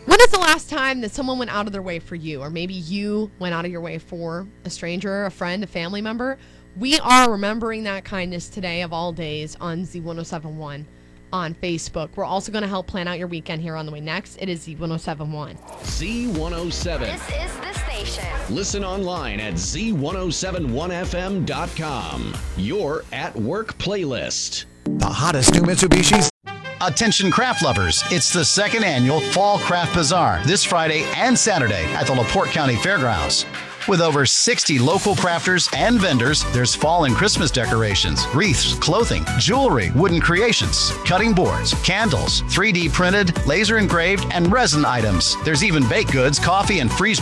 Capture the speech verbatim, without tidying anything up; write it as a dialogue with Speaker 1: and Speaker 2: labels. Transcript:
Speaker 1: When is the last time that someone went out of their way for you? Or maybe you went out of your way for a stranger, a friend, a family member? We are remembering that kindness today of all days on Z ten seventy-one on Facebook. We're also going to help plan out your weekend here on the way next. It is Z ten seventy-one.
Speaker 2: Z one oh seven.
Speaker 3: This is the station.
Speaker 2: Listen online at Z ten seventy-one F M dot com. Your at work playlist.
Speaker 4: The hottest new Mitsubishis.
Speaker 5: Attention craft lovers, it's the second annual Fall Craft Bazaar this Friday and Saturday at the LaPorte County Fairgrounds. With over sixty local crafters and vendors, there's fall and Christmas decorations, wreaths, clothing, jewelry, wooden creations, cutting boards, candles, three D printed, laser engraved, and resin items. There's even baked goods, coffee, and freeze